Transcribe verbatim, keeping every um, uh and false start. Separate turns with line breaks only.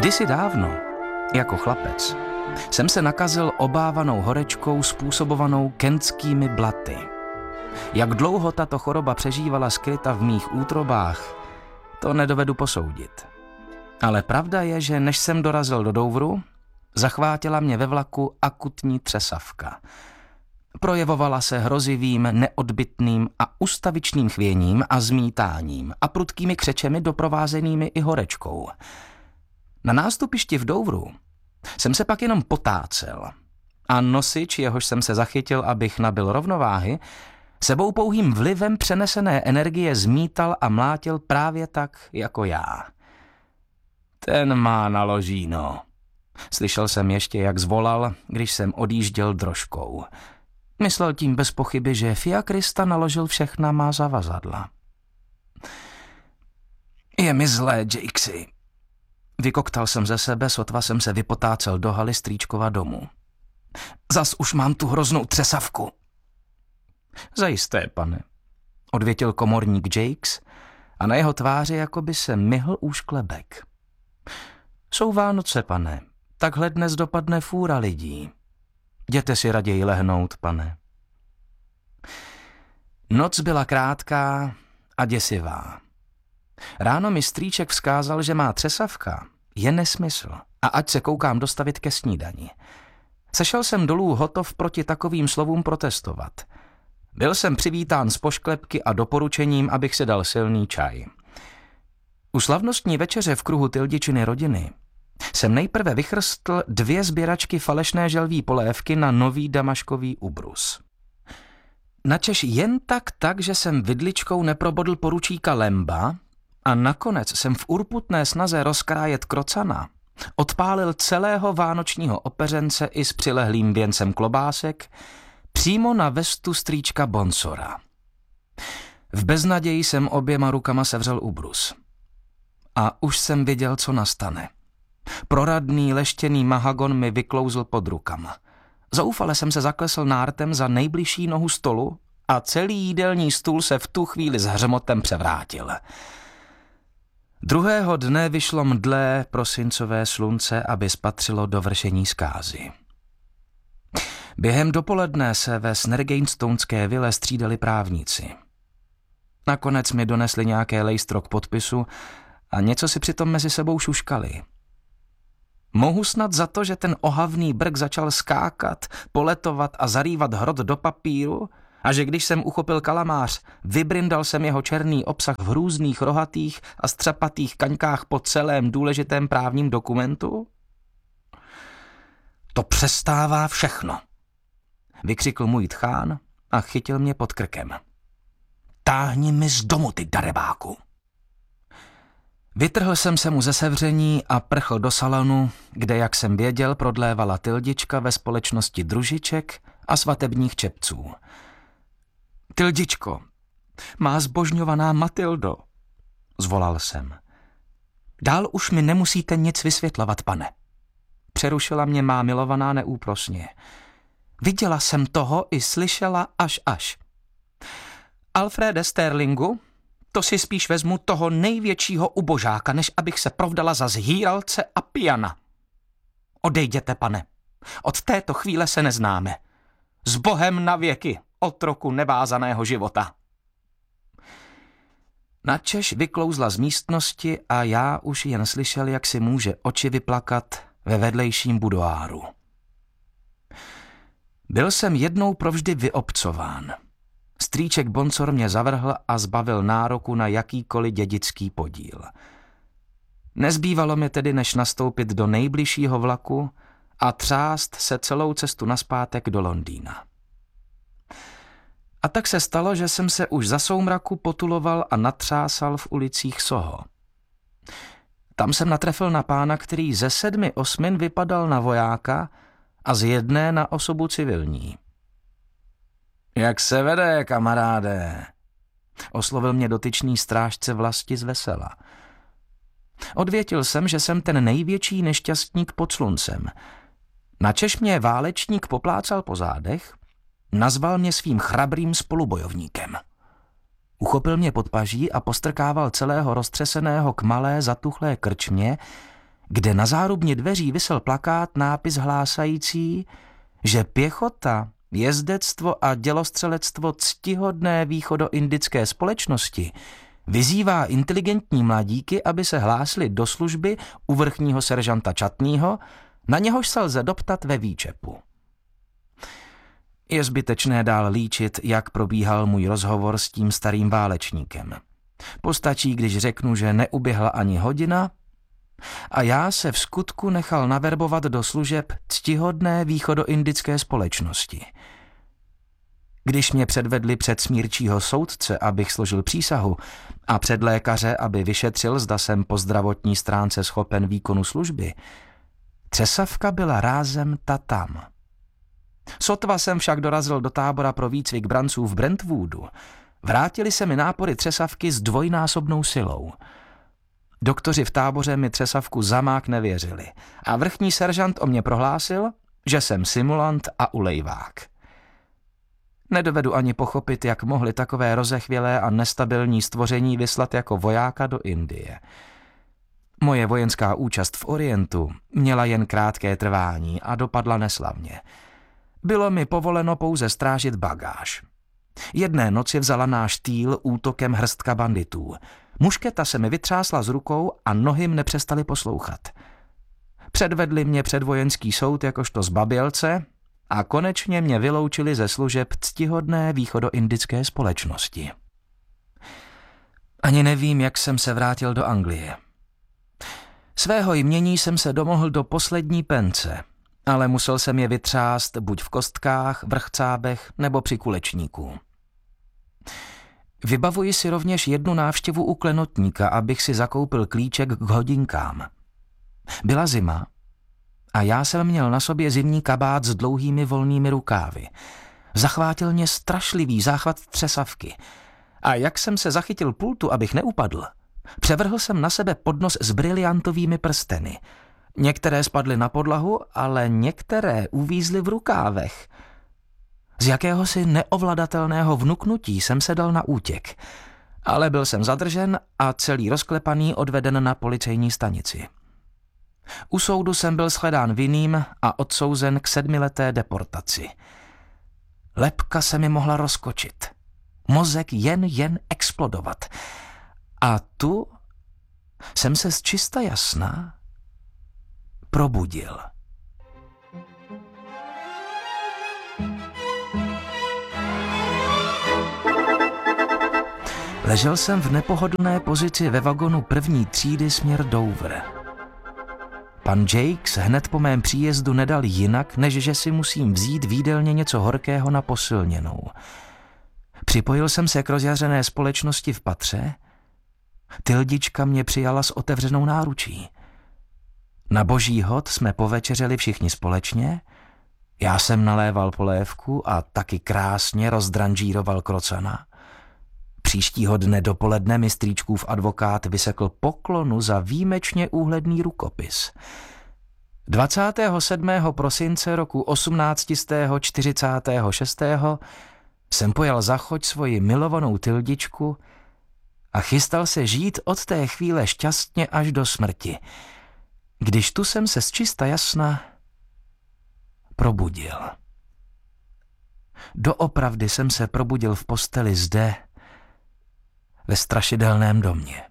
Kdysi dávno, jako chlapec, jsem se nakazil obávanou horečkou způsobovanou kentskými blaty. Jak dlouho tato choroba přežívala skryta v mých útrobách, to nedovedu posoudit. Ale pravda je, že než jsem dorazil do Douvru, zachvátila mě ve vlaku akutní třesavka. Projevovala se hrozivým, neodbytným a ustavičným chvěním a zmítáním a prudkými křečemi doprovázenými i horečkou. Na nástupišti v Douvru jsem se pak jenom potácel a nosič, jehož jsem se zachytil, abych nabyl rovnováhy, sebou pouhým vlivem přenesené energie zmítal a mlátil právě tak, jako já. Ten má naložíno. Slyšel jsem ještě, jak zvolal, když jsem odjížděl drožkou. Myslel tím bez pochyby, že Fiakrista naložil všechna má zavazadla. Je mi zlé, Jakesy. Vykoktal jsem ze sebe, sotva jsem se vypotácel do haly strýčkova domu. Zas už mám tu hroznou třesavku. Zajisté, pane, odvětil komorník Jakes a na jeho tváři jakoby se myhl úšklebek. Jsou Vánoce, pane, takhle dnes dopadne fůra lidí. Jděte si raději lehnout, pane. Noc byla krátká a děsivá. Ráno mi strýček vzkázal, že má třesavka je nesmysl a ať se koukám dostavit ke snídani. Sešel jsem dolů hotov proti takovým slovům protestovat. Byl jsem přivítán z pošklepky a doporučením, abych si dal silný čaj. U slavnostní večeře v kruhu Tildičiny rodiny jsem nejprve vychrstl dvě sběračky falešné želví polévky na nový damaškový ubrus. Načež jen tak tak, že jsem vidličkou neprobodl poručíka Lemba a nakonec jsem v urputné snaze rozkrájet krocana odpálil celého vánočního opeřence i s přilehlým věncem klobásek přímo na vestu strýčka Bonsora. V beznaději jsem oběma rukama sevřel ubrus. A už jsem viděl, co nastane. Proradný leštěný mahagon mi vyklouzl pod rukama. Zoufale jsem se zaklesl nártem za nejbližší nohu stolu a celý jídelní stůl se v tu chvíli s hřmotem převrátil. Druhého dne vyšlo mdlé prosincové slunce, aby spatřilo dovršení zkázy. Během dopoledne se ve Snergeinstonské vile střídali právníci. Nakonec mi donesli nějaké lejstro k podpisu a něco si přitom mezi sebou šuškali. Mohu snad za to, že ten ohavný brk začal skákat, poletovat a zarývat hrot do papíru a že když jsem uchopil kalamář, vybrindal jsem jeho černý obsah v hrůzných rohatých a střapatých kaňkách po celém důležitém právním dokumentu? To přestává všechno, vykřikl můj tchán a chytil mě pod krkem. Táhni mi z domu, ty darebáku. Vytrhl jsem se mu ze sevření a prchl do salonu, kde, jak jsem věděl, prodlévala Tildička ve společnosti družiček a svatebních čepců. Tildičko, má zbožňovaná Matildo, zvolal jsem. Dál už mi nemusíte nic vysvětlovat, pane. Přerušila mě má milovaná neúprosně. Viděla jsem toho i slyšela až až. Alfrede Sterlingu, to si spíš vezmu toho největšího ubožáka, než abych se provdala za zhýralce a pijana. Odejděte, pane. Od této chvíle se neznáme. S Bohem na věky, otroku nevázaného života. Načež vyklouzla z místnosti a já už jen slyšel, jak si může oči vyplakat ve vedlejším budoáru. Byl jsem jednou provždy vyobcován. Strýček Bonsor mě zavrhl a zbavil nároku na jakýkoliv dědický podíl. Nezbývalo mi tedy, než nastoupit do nejbližšího vlaku a třást se celou cestu nazpátek do Londýna. A tak se stalo, že jsem se už za soumraku potuloval a natřásal v ulicích Soho. Tam jsem natrefil na pána, který ze sedmi osmin vypadal na vojáka a z jedné na osobu civilní. Jak se vede, kamaráde? Oslovil mě dotyčný strážce vlasti z vesela. Odvětil jsem, že jsem ten největší nešťastník pod sluncem. Načež mě válečník poplácal po zádech, nazval mě svým chrabrým spolubojovníkem. Uchopil mě pod paží a postrkával celého roztřeseného k malé zatuchlé krčmě, kde na zárubni dveří visel plakát nápis hlásající, že pěchota, jezdectvo a dělostřelectvo ctihodné východoindické společnosti vyzývá inteligentní mladíky, aby se hlásili do služby u vrchního seržanta Čatnýho, na něhož se lze doptat ve výčepu. Je zbytečné dál líčit, jak probíhal můj rozhovor s tím starým válečníkem. Postačí, když řeknu, že neuběhla ani hodina a já se v skutku nechal naverbovat do služeb ctihodné východoindické společnosti. Když mě předvedli před smírčího soudce, abych složil přísahu, a před lékaře, aby vyšetřil, zda jsem po zdravotní stránce schopen výkonu služby, třesavka byla rázem tatam. Sotva jsem však dorazil do tábora pro výcvik branců v Brentwoodu, vrátili se mi nápory třesavky s dvojnásobnou silou. Doktoři v táboře mi třesavku zamák nevěřili a vrchní seržant o mě prohlásil, že jsem simulant a ulejvák. Nedovedu ani pochopit, jak mohli takové rozechvělé a nestabilní stvoření vyslat jako vojáka do Indie. Moje vojenská účast v Orientu měla jen krátké trvání a dopadla neslavně. Bylo mi povoleno pouze strážit bagáž. Jedné noci vzala náš týl útokem hrstka banditů. Mušketa se mi vytřásla z rukou a nohy mne přestaly poslouchat. Předvedli mě před vojenský soud jakožto zbabělce a konečně mě vyloučili ze služeb ctihodné východoindické společnosti. Ani nevím, jak jsem se vrátil do Anglie. Svého jmění jsem se domohl do poslední pence, ale musel jsem je vytřást buď v kostkách, vrchcábech nebo při kulečníku. Vybavuji si rovněž jednu návštěvu u klenotníka, abych si zakoupil klíček k hodinkám. Byla zima a já jsem měl na sobě zimní kabát s dlouhými volnými rukávy. Zachvátil mě strašlivý záchvat třesavky a jak jsem se zachytil pultu, abych neupadl, převrhl jsem na sebe podnos s briliantovými prsteny. Některé spadly na podlahu, ale některé uvízly v rukávech. Z jakéhosi neovladatelného vnuknutí jsem se dal na útěk, ale byl jsem zadržen a celý rozklepaný odveden na policejní stanici. U soudu jsem byl shledán vinným a odsouzen k sedmileté deportaci. Lebka se mi mohla rozkočit, mozek jen jen explodovat. A tu jsem se z čista jasna probudil. Ležel jsem v nepohodlné pozici ve vagonu první třídy směr Dover. Pan Jakes hned po mém příjezdu nedal jinak, než že si musím vzít v jídelně něco horkého na posilněnou. Připojil jsem se k rozjařené společnosti v patře. Tildička mě přijala s otevřenou náručí. Na boží hod jsme povečeřeli všichni společně. Já jsem naléval polévku a taky krásně rozdranžíroval krocana. Příštího dne dopoledne mi strýčkův advokát vysekl poklonu za výjimečně úhledný rukopis. dvacátého sedmého prosince roku osmnáct čtyřicet šest jsem pojal za choď svoji milovanou Tildičku a chystal se žít od té chvíle šťastně až do smrti, když tu jsem se z čista jasna probudil. Doopravdy jsem se probudil v posteli zde, ve strašidelném domě.